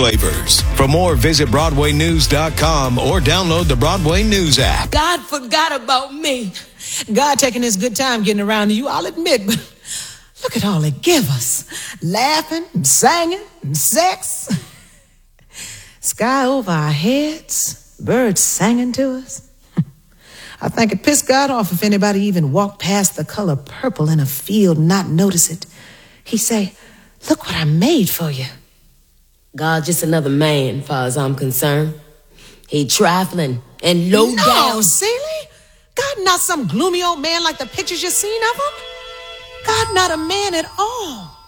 flavors. For more, visit BroadwayNews.com or download the Broadway News app. God forgot about me. God taking his good time getting around to you, I'll admit, but look at all it give us. Laughing and singing and sex. Sky over our heads, birds singing to us. I think it pissed God off if anybody even walked past the color purple in a field and not notice it. He say, look what I made for you. God just another man, far as I'm concerned. He trifling and low down. No, Celie. God not some gloomy old man like the pictures you've seen of him. God not a man at all.